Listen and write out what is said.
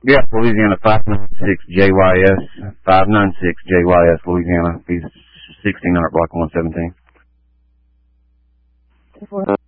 Yeah, Louisiana 596 JYS, 596 JYS, Louisiana, 1600 block 117.